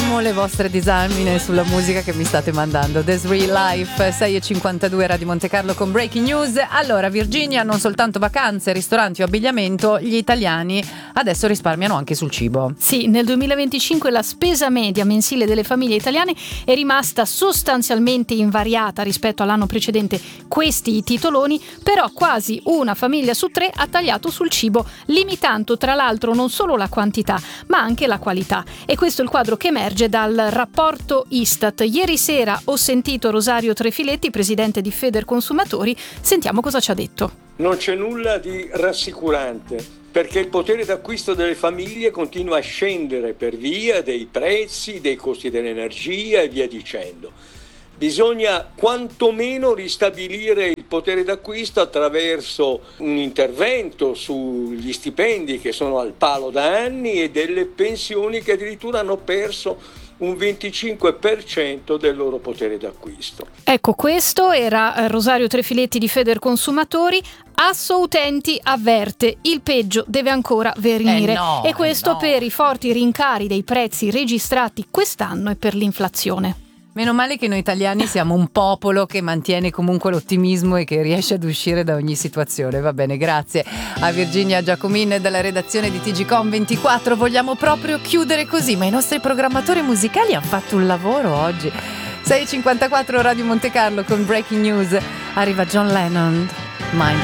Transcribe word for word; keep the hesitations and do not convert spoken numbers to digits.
amo le vostre disamine sulla musica che mi state mandando. This Real Life, sei e cinquantadue, Radio Monte Carlo con Breaking News. Allora, Virginia, non soltanto vacanze, ristoranti o abbigliamento, gli italiani adesso risparmiano anche sul cibo. Sì, nel duemilaventicinque la spesa media mensile delle famiglie italiane è rimasta sostanzialmente invariata rispetto all'anno precedente. Questi i titoloni, però quasi una famiglia su tre ha tagliato sul cibo, limitando tra l'altro non solo la quantità, ma anche la qualità. E questo è il quadro che emerge dal rapporto Istat. Ieri sera ho sentito Rosario Trefiletti, presidente di Federconsumatori. Sentiamo cosa ci ha detto. Non c'è nulla di rassicurante, perché il potere d'acquisto delle famiglie continua a scendere per via dei prezzi, dei costi dell'energia e via dicendo. Bisogna quantomeno ristabilire il potere d'acquisto attraverso un intervento sugli stipendi che sono al palo da anni e delle pensioni che addirittura hanno perso un venticinque per cento del loro potere d'acquisto. Ecco, questo era Rosario Trefiletti di Federconsumatori. Assoutenti avverte, il peggio deve ancora venire. Eh no, e questo eh no. per i forti rincari dei prezzi registrati quest'anno e per l'inflazione. Meno male che noi italiani siamo un popolo che mantiene comunque l'ottimismo e che riesce ad uscire da ogni situazione. Va bene, grazie a Virginia Giacomin dalla redazione di T G Com ventiquattro. Vogliamo proprio chiudere così, ma i nostri programmatori musicali hanno fatto un lavoro oggi. sei e cinquantaquattro, Radio Monte Carlo con Breaking News. Arriva John Lennon, Mind